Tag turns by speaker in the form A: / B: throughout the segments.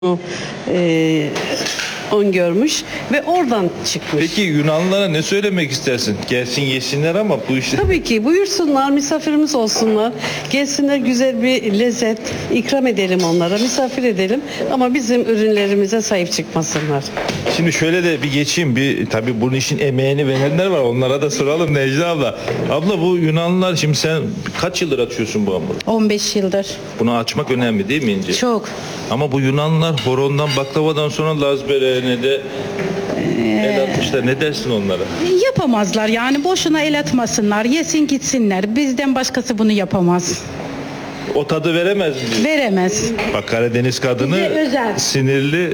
A: e, öngörmüş ve oradan çıkmış.
B: Peki Yunanlılara ne söylemek istersin? Gelsin yesinler ama bu işi...
A: Tabii ki buyursunlar, misafirimiz olsunlar. Gelsinler, güzel bir lezzet ikram edelim onlara, misafir edelim ama bizim ürünlerimize sahip çıkmasınlar.
B: Şimdi şöyle de bir geçeyim. Tabii bunun işin emeğini verenler var. Onlara da soralım Necla abla. Abla bu Yunanlılar, şimdi sen kaç yıldır açıyorsun bu hamuru?
C: 15 yıldır.
B: Bunu açmak önemli değil mi İnce?
C: Çok.
B: Ama bu Yunanlılar horondan baklavadan sonra Laz böreğine de el atmışlar. Ne dersin onlara?
C: Yapamazlar yani, boşuna el atmasınlar, yesin gitsinler. Bizden başkası bunu yapamaz.
B: O tadı veremez mi diyor?
C: Veremez.
B: Bak Karadeniz kadını
C: Bize özel.
B: sinirli.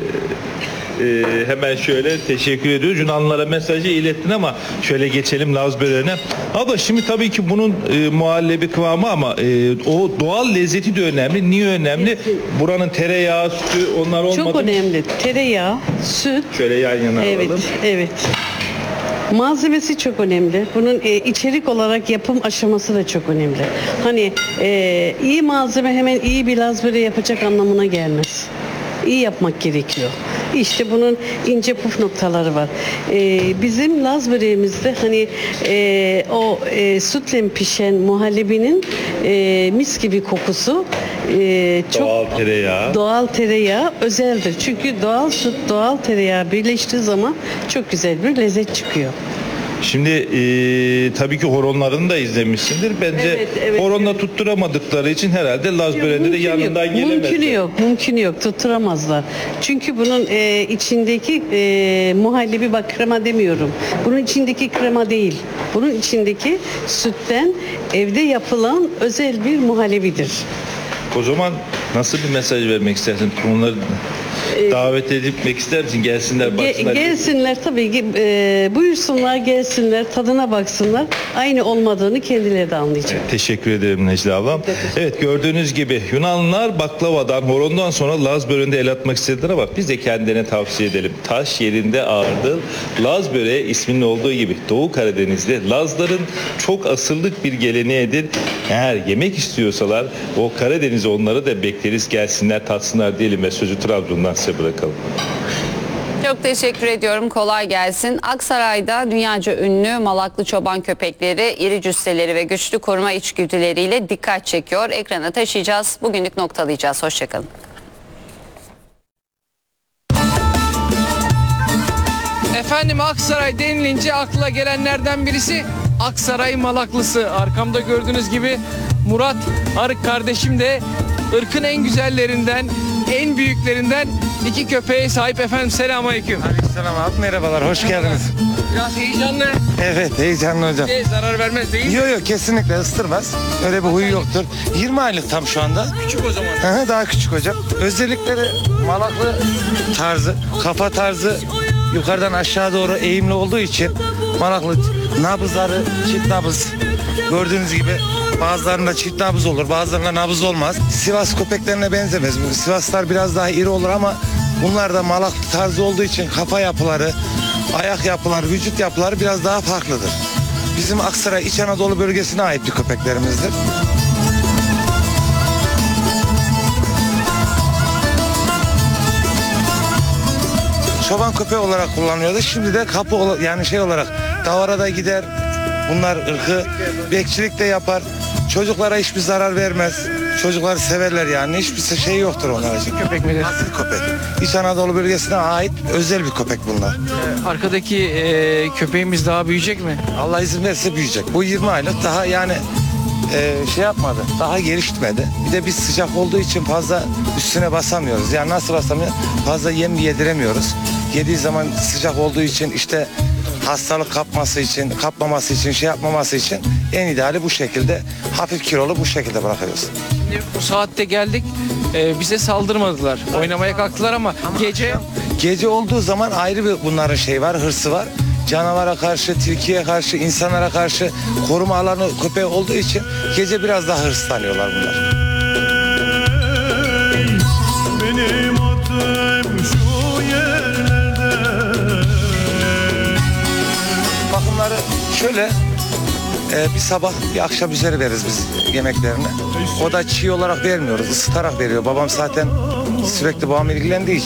B: Hemen şöyle teşekkür ediyoruz. Yunanlılara mesajı ilettin ama şöyle geçelim Laz böreğine. Abla şimdi tabii ki bunun muhallebi kıvamı ama o doğal lezzeti de önemli. Niye önemli? Buranın tereyağı, sütü onlar olmadı.
A: Çok önemli. Tereyağı, süt.
B: Şöyle yan yana
A: Evet,
B: alalım.
A: evet. Malzemesi çok önemli. Bunun içerik olarak yapım aşaması da çok önemli. Hani iyi malzeme hemen iyi bir Laz böreği yapacak anlamına gelmez. İyi yapmak gerekiyor. İşte bunun ince puf noktaları var. Bizim Laz böreğimizde hani o sütle pişen muhallebinin mis gibi kokusu çok
B: Doğal tereyağı.
A: doğal tereyağı özeldir. Çünkü doğal süt, doğal tereyağı birleştiği zaman çok güzel bir lezzet çıkıyor.
B: Şimdi tabii ki horonlarını da izlemişsindir. Bence
A: Evet, evet,
B: horonla tutturamadıkları için herhalde Laz böreğinde de yanından gelemezler.
A: Mümkünü yok, tutturamazlar. Çünkü bunun içindeki muhallebi, bak krema demiyorum. Bunun içindeki krema değil. Bunun içindeki sütten evde yapılan özel bir muhallebidir.
B: O zaman nasıl bir mesaj vermek istersin? Onları davet etmek ister misin? Gelsinler baksınlar.
A: Gelsinler tabii ki, buyursunlar, gelsinler, tadına baksınlar. Aynı olmadığını kendileri de anlayacak.
B: Teşekkür ederim Necla ablam. Evet, gördüğünüz gibi Yunanlılar baklavadan, horondan sonra Laz böreğinde el atmak istediler ama biz de kendilerine tavsiye edelim. Taş yerinde ağırdır. Laz böreği isminin olduğu gibi Doğu Karadeniz'de Lazların çok asırlık bir geleneğidir. Eğer yemek istiyorsalar o Karadeniz'e onları da bekleriz. Gelsinler, tatsınlar diyelim ve sözü Trabzon'dan size bırakalım.
D: Çok teşekkür ediyorum. Kolay gelsin. Aksaray'da dünyaca ünlü malaklı çoban köpekleri iri cüsseleri ve güçlü koruma içgüdüleriyle dikkat çekiyor. Ekrana taşıyacağız. Bugünlük noktalayacağız. Hoşçakalın.
E: Efendim, Aksaray denilince akla gelenlerden birisi Aksaray Malaklısı. Arkamda gördüğünüz gibi Murat Arık kardeşim de ırkın en güzellerinden, en büyüklerinden iki köpeğe sahip efendim. Selamünaleyküm.
F: Aleykümselam abi, merhabalar, hoş geldiniz.
E: Biraz heyecanlı.
F: Evet, heyecanlı hocam.
E: Zarar vermez değil mi?
F: Yok kesinlikle ısırmaz. Öyle bir huyu yoktur. 20 aylık tam şu anda.
E: Küçük o zaman.
F: Daha küçük hocam. Özellikleri malaklı tarzı, kafa tarzı yukarıdan aşağı doğru eğimli olduğu için malaklı, nabızları çift nabız. Gördüğünüz gibi bazılarında çift nabız olur, bazılarında nabız olmaz. Sivas köpeklerine benzemez. Sivaslar biraz daha iri olur ama bunlar da malaklı tarzı olduğu için kafa yapıları, ayak yapıları, vücut yapıları biraz daha farklıdır. Bizim Aksaray İç Anadolu bölgesine ait bir köpeklerimizdir. Çoban köpeği olarak kullanıyordu. Şimdi de kapı yani şey olarak davara da gider. Bunlar ırkı bekçilik de yapar. Çocuklara hiçbir zarar vermez. Çocukları severler yani. Hiçbir şey yoktur onlar için.
E: Köpek midir?
F: Asil köpek. İç Anadolu bölgesine ait özel bir köpek bunlar.
E: Arkadaki köpeğimiz daha büyüyecek mi?
F: Allah izin verirse büyüyecek. Bu 20 aylık daha yani şey yapmadı. Daha gelişmedi. Bir de biz sıcak olduğu için fazla üstüne basamıyoruz. Yani nasıl basamıyoruz? Fazla yem yediremiyoruz. Yediği zaman sıcak olduğu için işte hastalık kapmaması için, şey yapmaması için en ideali bu şekilde, hafif kilolu bu şekilde bırakıyoruz.
E: Şimdi bu saatte geldik, bize saldırmadılar. Oynamaya kalktılar ama
F: Gece olduğu zaman ayrı bir bunların şey var, hırsı var. Canavara karşı, tilkiye karşı, insanlara karşı koruma alanı köpeği olduğu için gece biraz daha hırslanıyorlar bunlar.
G: Benim aklım şu yerlerde.
F: Bakımları şöyle, Bir sabah bir akşam üzeri veririz biz yemeklerini. O da çiğ olarak vermiyoruz, ısıtarak veriyor. Babam zaten sürekli babam ilgilendiği için